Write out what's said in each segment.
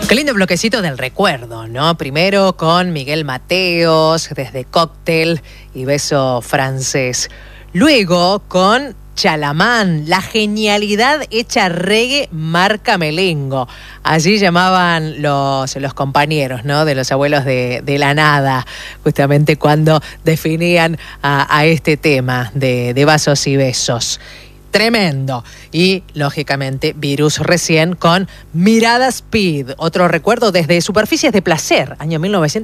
Qué lindo bloquecito del recuerdo, ¿no? Primero con Miguel Mateos, desde Cóctel y Beso Francés. Luego con Chalamán, la genialidad hecha reggae marca Melengo. Allí llamaban los compañeros, ¿no? De los abuelos de la nada, justamente cuando definían a este tema de vasos y besos. Tremendo. Y, lógicamente, Virus recién con Mirada Speed. Otro recuerdo desde Superficies de Placer, año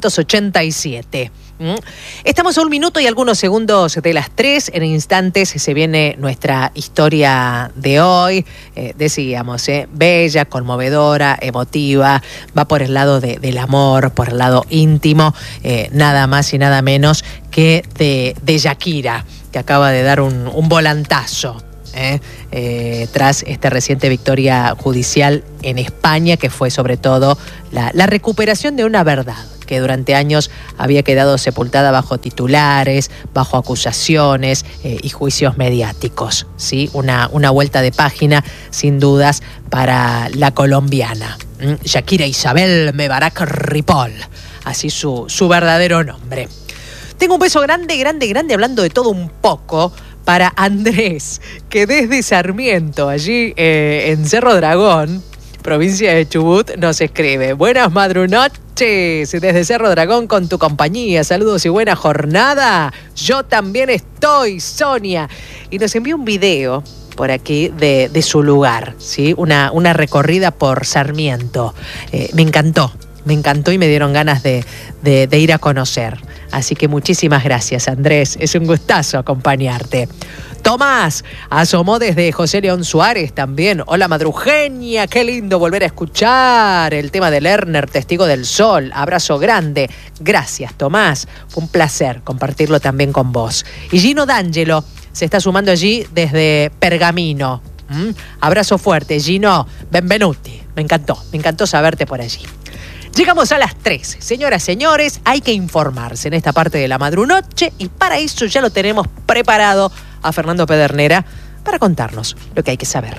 1987. Estamos a 1 minuto y algunos segundos de las 3. En instantes se viene nuestra historia de hoy. Decíamos, bella, conmovedora, emotiva. Va por el lado del amor, por el lado íntimo. Nada más y nada menos que de Shakira, que acaba de dar un volantazo. Tras esta reciente victoria judicial en España, que fue sobre todo la recuperación de una verdad que durante años había quedado sepultada bajo titulares, bajo acusaciones y juicios mediáticos, ¿sí? Una vuelta de página, sin dudas, para la colombiana. Shakira Isabel Mebarak Ripoll, así su verdadero nombre. Tengo un beso grande, hablando de todo un poco, para Andrés, que desde Sarmiento, allí en Cerro Dragón, provincia de Chubut, nos escribe: buenas madrunoches desde Cerro Dragón con tu compañía, saludos y buena jornada. Yo también estoy, Sonia. Y nos envió un video por aquí de su lugar, ¿sí? Una recorrida por Sarmiento. Me encantó y me dieron ganas de ir a conocer. Así que muchísimas gracias, Andrés. Es un gustazo acompañarte. Tomás asomó desde José León Suárez también. Hola, madrugenia. Qué lindo volver a escuchar el tema de Lerner, Testigo del Sol. Abrazo grande. Gracias, Tomás. Fue un placer compartirlo también con vos. Y Gino D'Angelo se está sumando allí desde Pergamino. Abrazo fuerte, Gino. Benvenuti. Me encantó saberte por allí. Llegamos a las 3. Señoras, señores, hay que informarse en esta parte de la madrunoche y para eso ya lo tenemos preparado a Fernando Pedernera para contarnos lo que hay que saber.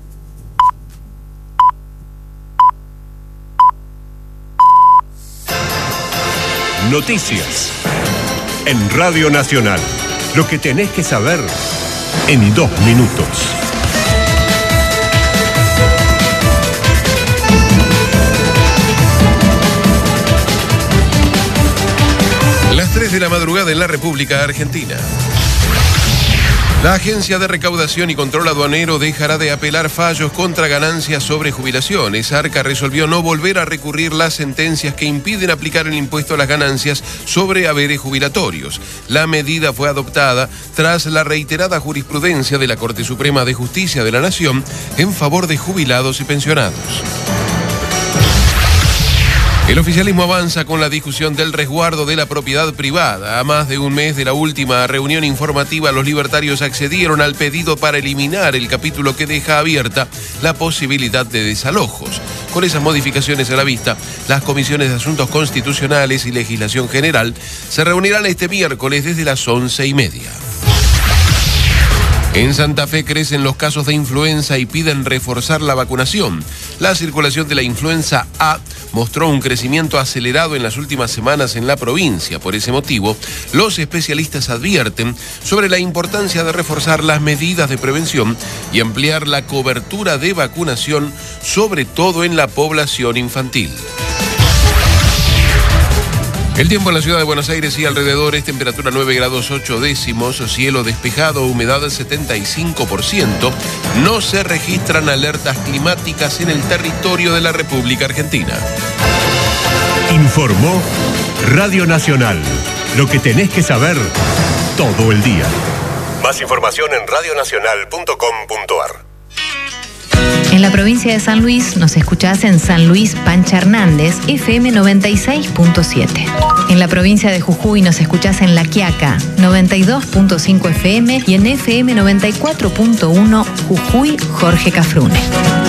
Noticias en Radio Nacional. Lo que tenés que saber en 2 minutos. Las 3 de la madrugada en la República Argentina. La Agencia de Recaudación y Control Aduanero dejará de apelar fallos contra ganancias sobre jubilaciones. Arca resolvió no volver a recurrir las sentencias que impiden aplicar el impuesto a las ganancias sobre haberes jubilatorios. La medida fue adoptada tras la reiterada jurisprudencia de la Corte Suprema de Justicia de la Nación en favor de jubilados y pensionados. El oficialismo avanza con la discusión del resguardo de la propiedad privada. A más de un mes de la última reunión informativa, los libertarios accedieron al pedido para eliminar el capítulo que deja abierta la posibilidad de desalojos. Con esas modificaciones a la vista, las comisiones de Asuntos Constitucionales y Legislación General se reunirán este miércoles desde las 11:30. En Santa Fe crecen los casos de influenza y piden reforzar la vacunación. La circulación de la influenza A mostró un crecimiento acelerado en las últimas semanas en la provincia. Por ese motivo, los especialistas advierten sobre la importancia de reforzar las medidas de prevención y ampliar la cobertura de vacunación, sobre todo en la población infantil. El tiempo en la ciudad de Buenos Aires y alrededores: temperatura 9 grados 8 décimos, cielo despejado, humedad del 75%. No se registran alertas climáticas en el territorio de la República Argentina. Informó Radio Nacional. Lo que tenés que saber todo el día. Más información en radionacional.com.ar. En la provincia de San Luis nos escuchás en San Luis Pancha Hernández, FM 96.7. En la provincia de Jujuy nos escuchás en La Quiaca, 92.5 FM y en FM 94.1 Jujuy Jorge Cafrune.